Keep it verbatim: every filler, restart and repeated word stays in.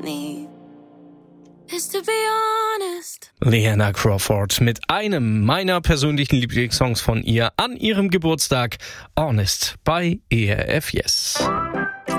me is to be honest. Leanna Crawford mit einem meiner persönlichen Lieblingssongs von ihr an ihrem Geburtstag, Honest bei E R F Yes.